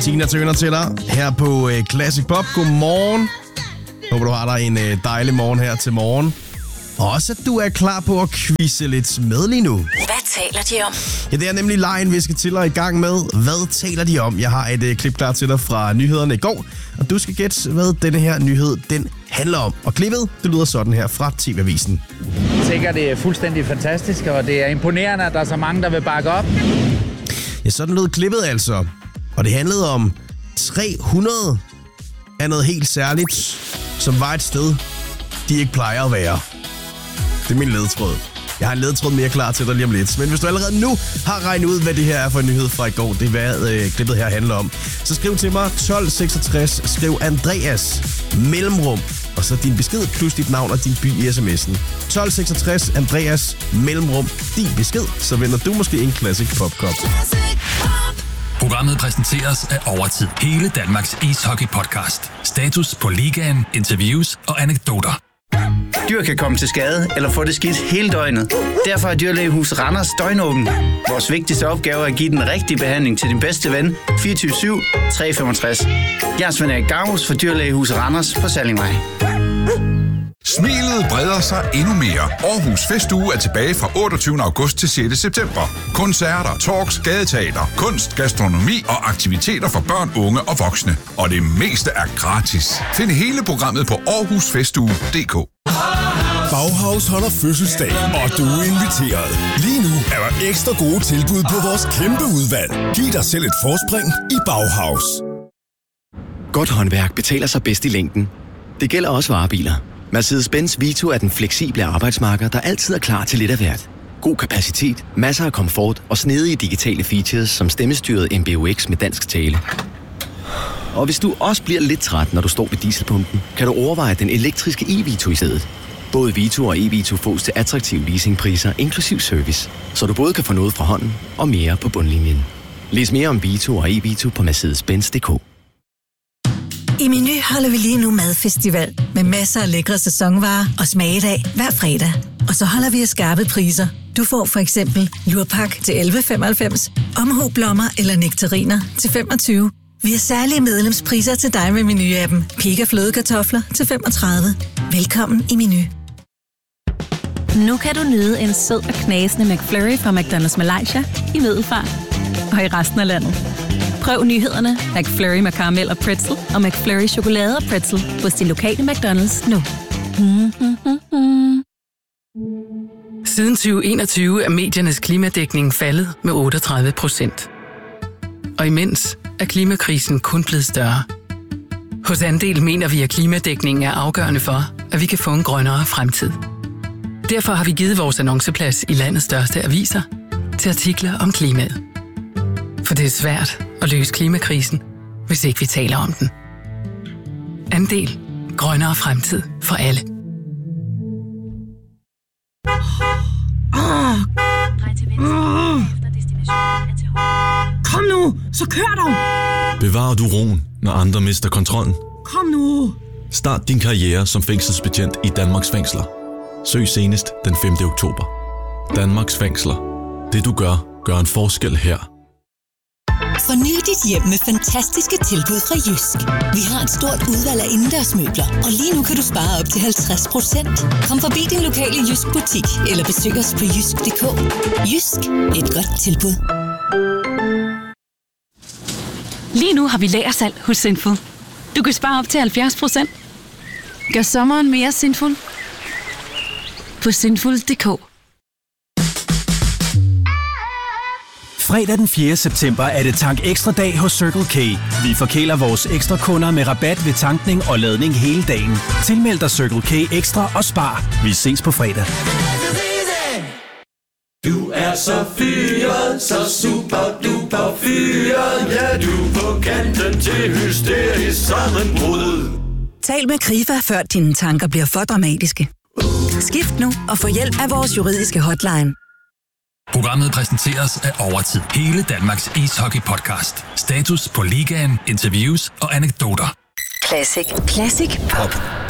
Tina Turner til dig her på Classic Pop. Godmorgen. Håber, du har dig en dejlig morgen her til morgen. Og også, at du er klar på at quizze lidt med lige nu. Hvad taler de om? Ja, det er nemlig lejen, vi skal til dig i gang med. Hvad taler de om? Jeg har et klip klar til dig fra nyhederne i går. Og du skal gætte, hvad denne her nyhed den handler om. Og klippet, det lyder sådan her fra TV-avisen. Jeg tænker, det er fuldstændig fantastisk, og det er imponerende, at der er så mange, der vil bakke op. Ja, sådan lød klippet altså. Og det handlede om 300 af noget helt særligt, som var et sted, de ikke plejer at være. Det er min ledetråd. Jeg har en ledetråd mere klar til dig lige om lidt. Men hvis du allerede nu har regnet ud, hvad det her er for en nyhed fra i går, det er hvad klippet her handler om, så skriv til mig 1266, skriv Andreas, mellemrum, og så din besked plus dit navn og din by i sms'en. 1266, Andreas, mellemrum, din besked, så vinder du måske en Classic Pop Cup. Programmet præsenteres af Overtid. Hele Danmarks ishockey-podcast. Status på ligaen, interviews og anekdoter. Dyr kan komme til skade eller få det skidt hele døgnet. Derfor er Dyrlægehus Randers døgnåben. Vores vigtigste opgave er at give den rigtige behandling til din bedste ven 24/7-365. Jeg er Svend Erik Gavus for Dyrlægehus Randers på Sallingvej. Smilet breder sig endnu mere. Aarhus Festuge er tilbage fra 28. august til 6. september. Koncerter, talks, gadeteater, kunst, gastronomi og aktiviteter for børn, unge og voksne. Og det meste er gratis. Find hele programmet på aarhusfestuge.dk. Bauhaus holder fødselsdag, og du er inviteret. Lige nu er der ekstra gode tilbud på vores kæmpe udvalg. Giv dig selv et forspring i Bauhaus. Godt håndværk betaler sig bedst i længden. Det gælder også varebiler. Mercedes-Benz Vito er den fleksible arbejdsmarker, der altid er klar til lidt af hvert. God kapacitet, masser af komfort og snedige digitale features som stemmestyret MBUX med dansk tale. Og hvis du også bliver lidt træt, når du står ved dieselpumpen, kan du overveje den elektriske e-Vito i stedet. Både Vito og e-Vito fås til attraktive leasingpriser inklusiv service, så du både kan få noget fra hånden og mere på bundlinjen. Læs mere om Vito og e-Vito på mercedes-benz.dk. I Meny holder vi lige nu madfestival med masser af lækre sæsonvarer og smagedag hver fredag. Og så holder vi af skarpe priser. Du får for eksempel lurpak til 11,95, omhublommer eller nektariner til 25. Vi har særlige medlemspriser til dig med Meny-appen. Pika flødekartofler til 35. Velkommen i Meny. Nu kan du nyde en sød og knasende McFlurry fra McDonald's Malaysia i Middelfart og i resten af landet. Prøv nyhederne McFlurry med karamel og pretzel og McFlurry chokolade og pretzel hos din lokale McDonald's nu. Siden 2021 er mediernes klimadækning faldet med 38%. Og imens er klimakrisen kun blevet større. Hos Andel mener vi, at klimadækningen er afgørende for, at vi kan få en grønnere fremtid. Derfor har vi givet vores annonceplads i landets største aviser til artikler om klimaet. For det er svært at løse klimakrisen, hvis ikke vi taler om den. Andel. Grønnere fremtid for alle. Kom nu, så kør dog! Bevarer du roen, når andre mister kontrollen? Kom nu! Start din karriere som fængselsbetjent i Danmarks fængsler. Søg senest den 5. oktober. Danmarks fængsler. Det du gør, gør en forskel her. Forny dit hjem med fantastiske tilbud fra Jysk. Vi har et stort udvalg af indendørsmøbler, og lige nu kan du spare op til 50%. Kom forbi din lokale Jysk butik, eller besøg os på jysk.dk. Jysk. Et godt tilbud. Lige nu har vi lagersalg hos Sinful. Du kan spare op til 70%. Gør sommeren mere Sinful på sinful.dk. Fredag den 4. september er det Tank Ekstra dag hos Circle K. Vi forkæler vores ekstra kunder med rabat ved tankning og ladning hele dagen. Tilmeld dig Circle K Ekstra og spar. Vi ses på fredag. Du er så fyret, så super duper fyret. Ja, du er på kanten til hysterisk sammenbrud. Tal med Krifa, før dine tanker bliver for dramatiske. Skift nu og få hjælp af vores juridiske hotline. Programmet præsenteres af Overtid. Hele Danmarks ishockey-podcast. Status på ligaen, interviews og anekdoter. Classic Pop.